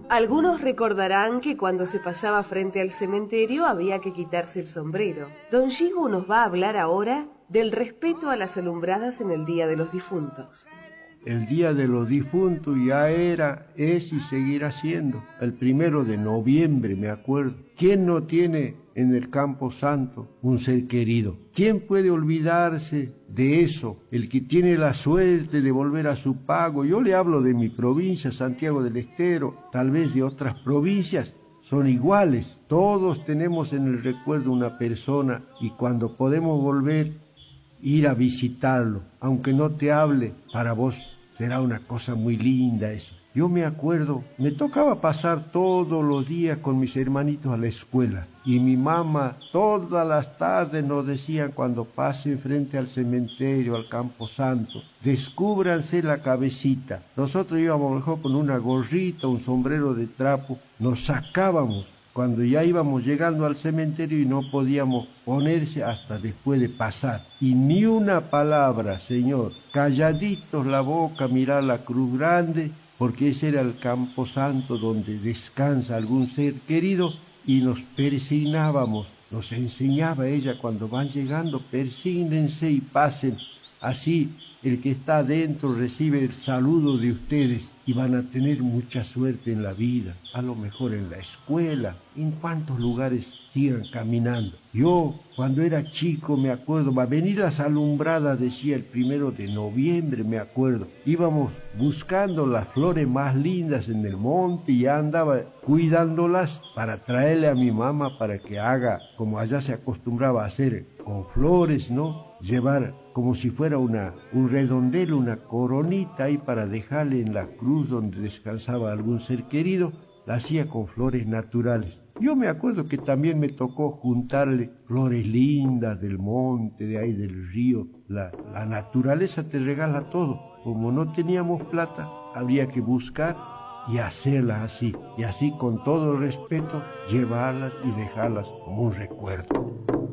Algunos recordarán que cuando se pasaba frente al cementerio había que quitarse el sombrero. Don Gigo nos va a hablar ahora del respeto a las alumbradas en el Día de los Difuntos. El Día de los Difuntos ya era, es y seguirá siendo. El 1 de noviembre, me acuerdo. ¿Quién no tiene en el Campo Santo un ser querido? ¿Quién puede olvidarse de eso? El que tiene la suerte de volver a su pago. Yo le hablo de mi provincia, Santiago del Estero, tal vez de otras provincias. Son iguales. Todos tenemos en el recuerdo una persona y cuando podemos volver, ir a visitarlo, aunque no te hable, para vos será una cosa muy linda eso. Yo me acuerdo, me tocaba pasar todos los días con mis hermanitos a la escuela y mi mamá todas las tardes nos decía cuando pasen frente al cementerio, al Campo Santo, descúbranse la cabecita. Nosotros íbamos mejor con una gorrita, un sombrero de trapo, nos sacábamos cuando ya íbamos llegando al cementerio y no podíamos ponerse hasta después de pasar. Y ni una palabra, señor, calladitos la boca, mirar la cruz grande, porque ese era el camposanto donde descansa algún ser querido, y nos persignábamos. Nos enseñaba ella cuando van llegando, persígnense y pasen. Así el que está adentro recibe el saludo de ustedes y van a tener mucha suerte en la vida, a lo mejor en la escuela, en cuantos lugares sigan caminando. Yo, cuando era chico, me acuerdo, va a venir las alumbradas, decía el 1 de noviembre, me acuerdo. Íbamos buscando las flores más lindas en el monte y ya andaba cuidándolas para traerle a mi mamá para que haga, como allá se acostumbraba a hacer, con flores, ¿no? Llevar como si fuera un redondel, una coronita ahí para dejarle en la cruz donde descansaba algún ser querido, la hacía con flores naturales. Yo me acuerdo que también me tocó juntarle flores lindas del monte, de ahí del río. La naturaleza te regala todo. Como no teníamos plata, habría que buscar y hacerlas así. Y así con todo respeto, llevarlas y dejarlas como un recuerdo.